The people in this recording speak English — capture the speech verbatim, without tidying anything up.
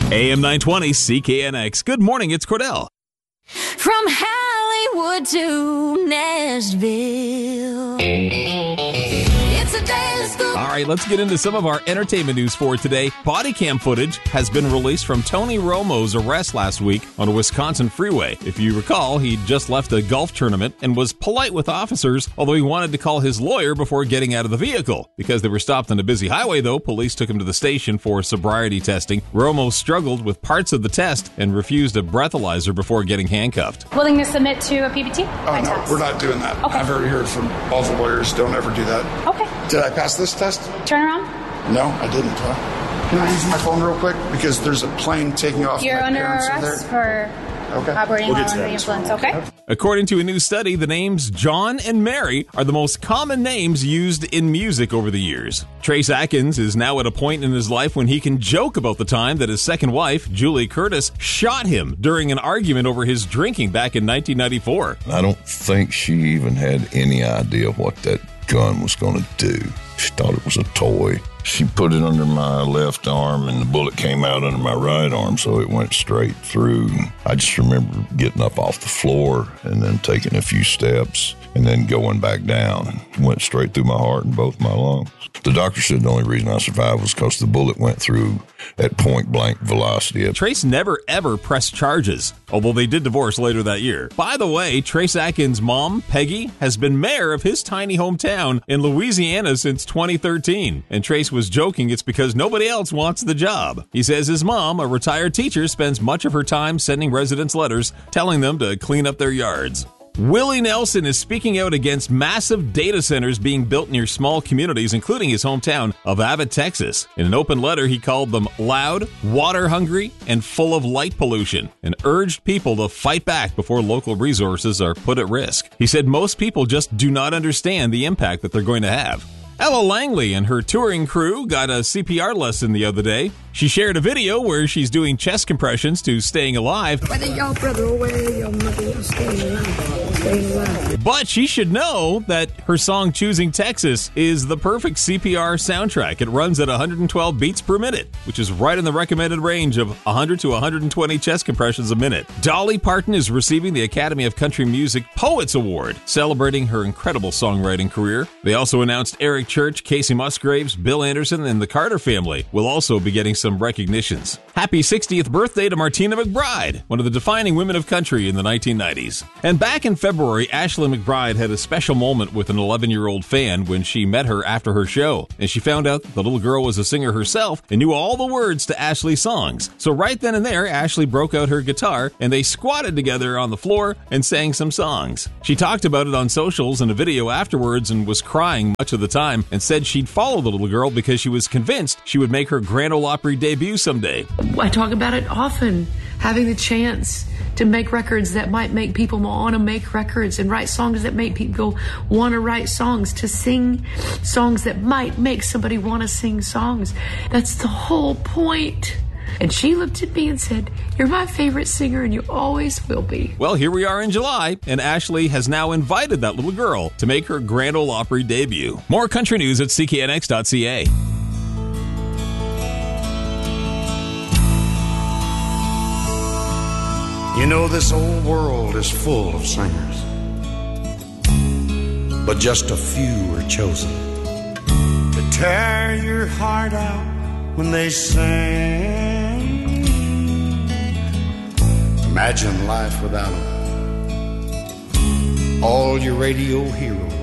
A M nine twenty C K N X. Good morning, it's Cordell. From Hollywood to Nashville. It's a day of school. All right, let's get into some of our entertainment news for today. Body cam footage has been released from Tony Romo's arrest last week on a Wisconsin freeway. If you recall, he just left a golf tournament and was polite with officers, although he wanted to call his lawyer before getting out of the vehicle. Because they were stopped on a busy highway, though, police took him to the station for sobriety testing. Romo struggled with parts of the test and refused a breathalyzer before getting handcuffed. Willing to submit to a P B T? Oh, no, we're not doing that. Okay. I've already heard from all the lawyers, don't ever do that. Okay. Did I pass this test? Turn around. No, I didn't. Huh? Can I use my phone real quick? Because there's a plane taking off. You're My under parents are arrest there. for Okay. operating We'll while get to under the that. influence, okay? According to a new study, the names John and Mary are the most common names used in music over the years. Trace Atkins is now at a point in his life when he can joke about the time that his second wife, Julie Curtis, shot him during an argument over his drinking back in nineteen ninety-four. I don't think she even had any idea what that gun was going to do. She thought it was a toy. She put it under my left arm, and the bullet came out under my right arm, so it went straight through. I just remember getting up off the floor and then taking a few steps and then going back down. It went straight through my heart and both my lungs. The doctor said the only reason I survived was because the bullet went through at point-blank velocity. Trace never ever pressed charges, although they did divorce later that year. By the way, Trace Atkins' mom, Peggy, has been mayor of his tiny hometown in Louisiana since twenty thirteen, and Trace was joking it's because nobody else wants the job. He says his mom, a retired teacher, spends much of her time sending residents letters telling them to clean up their yards. Willie Nelson is speaking out against massive data centers being built near small communities, including his hometown of Abbott, Texas. In an open letter, he called them loud, water-hungry, and full of light pollution, and urged people to fight back before local resources are put at risk. He said most people just do not understand the impact that they're going to have. Ella Langley and her touring crew got a C P R lesson the other day. She shared a video where she's doing chest compressions to staying alive. Whether your brother away, your mother is staying alive, staying alive. But she should know that her song Choosing Texas is the perfect C P R soundtrack. It runs at one hundred twelve beats per minute, which is right in the recommended range of one hundred to one hundred twenty chest compressions a minute. Dolly Parton is receiving the Academy of Country Music Poets Award, celebrating her incredible songwriting career. They also announced Eric Church, Casey Musgraves, Bill Anderson, and the Carter family will also be getting some recognitions. Happy sixtieth birthday to Martina McBride, one of the defining women of country in the nineteen nineties. And back in February, Ashley McBride had a special moment with an eleven-year-old fan when she met her after her show, and she found out the little girl was a singer herself and knew all the words to Ashley's songs. So right then and there, Ashley broke out her guitar, and they squatted together on the floor and sang some songs. She talked about it on socials and a video afterwards and was crying much of the time, and said she'd follow the little girl because she was convinced she would make her Grand Ole Opry debut someday. I talk about it often, having the chance to make records that might make people want to make records and write songs that make people want to write songs, to sing songs that might make somebody want to sing songs. That's the whole point. And she looked at me and said, "You're my favorite singer and you always will be." Well, here we are in July, and Ashley has now invited that little girl to make her Grand Ole Opry debut. More country news at C K N X dot C A. You know, this old world is full of singers, but just a few are chosen to tear your heart out when they sing. Imagine life without them. All your radio heroes